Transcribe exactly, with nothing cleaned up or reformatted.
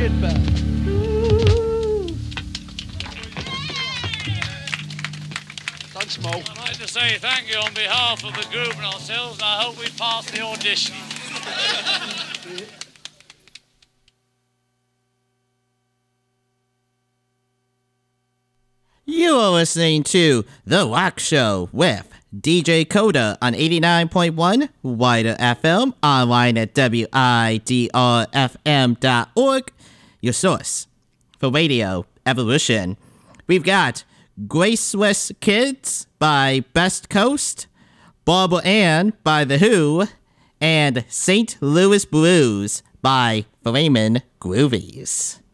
feedback. Thanks, Mo. I'd like to say thank you on behalf of the group and ourselves, and I hope we pass the audition. You are listening to The Rock Show with D J Coda on eighty-nine point one Wider F M, online at W I D R F M dot org, your source for radio evolution. We've got Graceless Kids by Best Coast, Barbara Ann by The Who, and Saint Louis Blues by Flamin' Groovies.